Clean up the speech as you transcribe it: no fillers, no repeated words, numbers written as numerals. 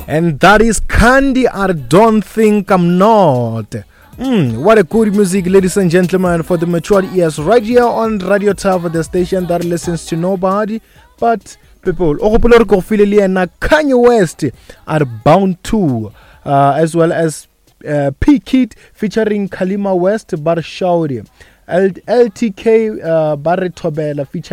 And that is Candy, I Don't Think I'm Not. What a good music, ladies and gentlemen, for the mature ears, right here on Radio Tava, the station that listens to nobody but people. Kanye West are bound to, as well as P Kid featuring Kalima West Barshauri, LTK Barretobela featuring